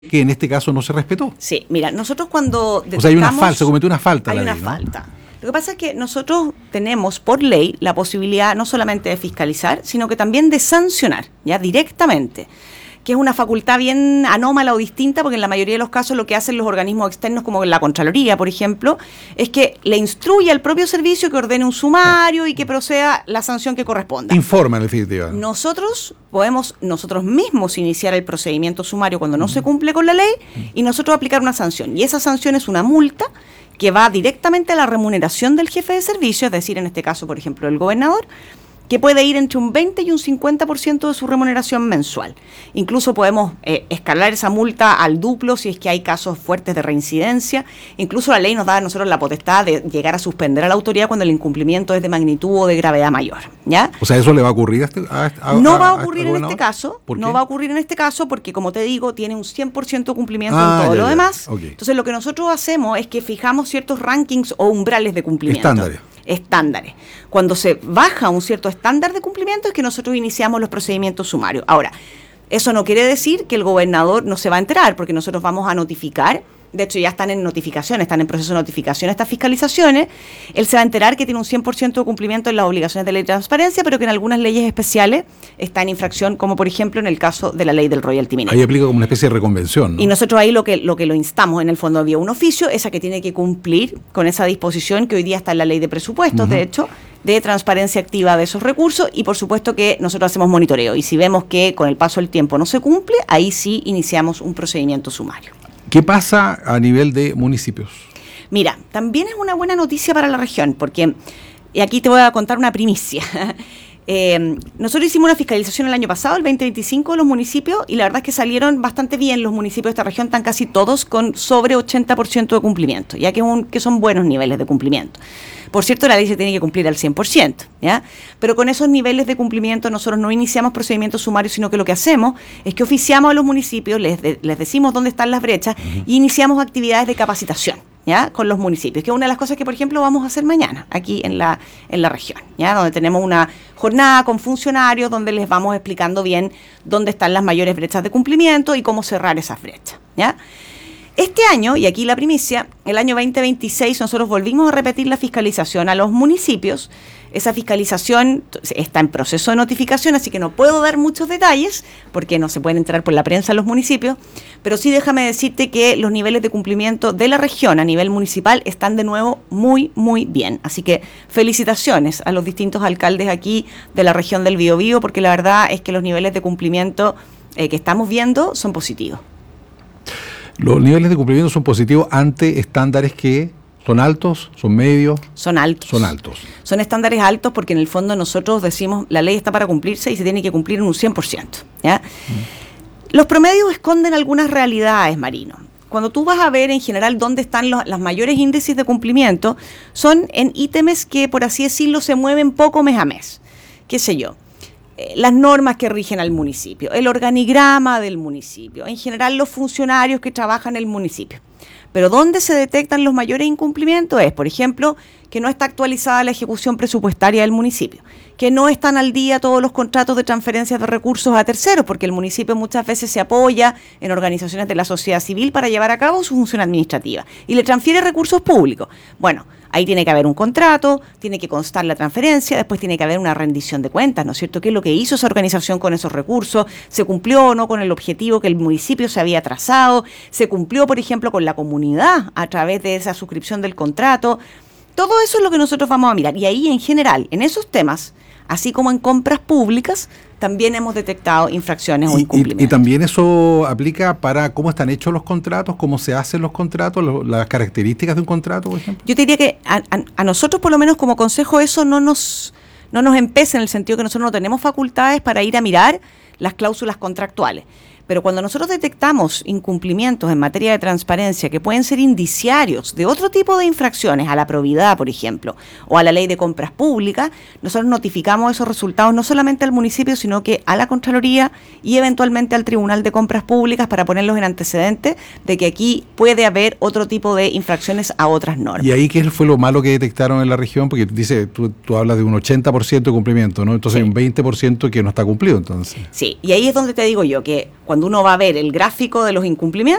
que en este caso no se respetó. Sí, mira, nosotros cuando detectamos... O sea, hay una falta, se cometió una falta. Hay una falta. Lo que pasa es que nosotros tenemos por ley la posibilidad no solamente de fiscalizar, sino que también de sancionar, ya directamente, que es una facultad bien anómala o distinta, porque en la mayoría de los casos lo que hacen los organismos externos, como la Contraloría, por ejemplo, es que le instruye al propio servicio que ordene un sumario y que proceda la sanción que corresponda. Informa, en definitiva. Nosotros podemos nosotros mismos iniciar el procedimiento sumario cuando no se cumple con la ley y nosotros aplicar una sanción. Y esa sanción es una multa que va directamente a la remuneración del jefe de servicio, es decir, en este caso, por ejemplo, el gobernador, que puede ir entre un 20 y un 50% de su remuneración mensual. Incluso podemos escalar esa multa al duplo si es que hay casos fuertes de reincidencia. Incluso la ley nos da a nosotros la potestad de llegar a suspender a la autoridad cuando el incumplimiento es de magnitud o de gravedad mayor, ¿ya? O sea, ¿eso le va a ocurrir No va a ocurrir en este caso. No va a ocurrir en este caso porque, como te digo, tiene un 100% cumplimiento en todo lo demás. Okay. Entonces, lo que nosotros hacemos es que fijamos ciertos rankings o umbrales de cumplimiento. Estándares. Cuando se baja un cierto estándar de cumplimiento es que nosotros iniciamos los procedimientos sumarios. Ahora, eso no quiere decir que el gobernador no se va a enterar, porque nosotros vamos a notificar. De hecho, ya están en notificación, están en proceso de notificación estas fiscalizaciones. Él se va a enterar que tiene un 100% de cumplimiento en las obligaciones de ley de transparencia, pero que en algunas leyes especiales está en infracción, como por ejemplo en el caso de la ley del royalty minero. Ahí aplica como una especie de reconvención, ¿no? Y nosotros ahí lo que lo instamos en el fondo vía un oficio, es a que tiene que cumplir con esa disposición que hoy día está en la ley de presupuestos, de hecho, de transparencia activa de esos recursos, y por supuesto que nosotros hacemos monitoreo. Y si vemos que con el paso del tiempo no se cumple, ahí sí iniciamos un procedimiento sumario. ¿Qué pasa a nivel de municipios? Mira, también es una buena noticia para la región, porque, y aquí te voy a contar una primicia. Nosotros hicimos una fiscalización el año pasado, el 2025, de los municipios, y la verdad es que salieron bastante bien los municipios de esta región, están casi todos con sobre 80% de cumplimiento, ya que son buenos niveles de cumplimiento. Por cierto, la ley se tiene que cumplir al 100%, ¿ya? Pero con esos niveles de cumplimiento nosotros no iniciamos procedimientos sumarios, sino que lo que hacemos es que oficiamos a los municipios, les decimos dónde están las brechas y iniciamos actividades de capacitación, ¿ya? Con los municipios, que es una de las cosas que, por ejemplo, vamos a hacer mañana aquí en la región, ¿ya? Donde tenemos una jornada con funcionarios donde les vamos explicando bien dónde están las mayores brechas de cumplimiento y cómo cerrar esas brechas, ¿ya? Este año, y aquí la primicia, el año 2026 nosotros volvimos a repetir la fiscalización a los municipios. Esa fiscalización está en proceso de notificación, así que no puedo dar muchos detalles porque no se pueden entrar por la prensa a los municipios, pero sí déjame decirte que los niveles de cumplimiento de la región a nivel municipal están de nuevo muy, muy bien. Así que felicitaciones a los distintos alcaldes aquí de la región del Biobío, porque la verdad es que los niveles de cumplimiento que estamos viendo son positivos. Los niveles de cumplimiento son positivos ante estándares que son altos, son medios. Son altos. Son altos. Son estándares altos porque en el fondo nosotros decimos la ley está para cumplirse y se tiene que cumplir en un 100%. ¿Ya? Los promedios esconden algunas realidades, Marino. Cuando tú vas a ver en general dónde están los mayores índices de cumplimiento, son en ítems que, por así decirlo, se mueven poco mes a mes. ¿Qué sé yo? Las normas que rigen al municipio, el organigrama del municipio, en general los funcionarios que trabajan en el municipio. Pero ¿dónde se detectan los mayores incumplimientos? Es, por ejemplo, que no está actualizada la ejecución presupuestaria del municipio, que no están al día todos los contratos de transferencias de recursos a terceros, porque el municipio muchas veces se apoya en organizaciones de la sociedad civil para llevar a cabo su función administrativa y le transfiere recursos públicos. Bueno, ahí tiene que haber un contrato, tiene que constar la transferencia, después tiene que haber una rendición de cuentas, ¿no es cierto? ¿Qué es lo que hizo esa organización con esos recursos? ¿Se cumplió o no con el objetivo que el municipio se había trazado? ¿Se cumplió, por ejemplo, con la comunidad a través de esa suscripción del contrato? Todo eso es lo que nosotros vamos a mirar. Y ahí, en general, en esos temas, así como en compras públicas, también hemos detectado infracciones o incumplimientos. Y también eso aplica para cómo están hechos los contratos, cómo se hacen los contratos, las características de un contrato, por ejemplo. Yo te diría que a nosotros, por lo menos como consejo, eso no nos empece, en el sentido que nosotros no tenemos facultades para ir a mirar las cláusulas contractuales. Pero cuando nosotros detectamos incumplimientos en materia de transparencia que pueden ser indiciarios de otro tipo de infracciones, a la probidad, por ejemplo, o a la ley de compras públicas, nosotros notificamos esos resultados no solamente al municipio, sino que a la Contraloría y eventualmente al Tribunal de Compras Públicas para ponerlos en antecedentes de que aquí puede haber otro tipo de infracciones a otras normas. ¿Y ahí qué fue lo malo que detectaron en la región? Porque dice, tú hablas de un 80% de cumplimiento, ¿no? Entonces hay un 20% que no está cumplido, entonces. Sí, y ahí es donde te digo yo que cuando uno va a ver el gráfico de los incumplimientos,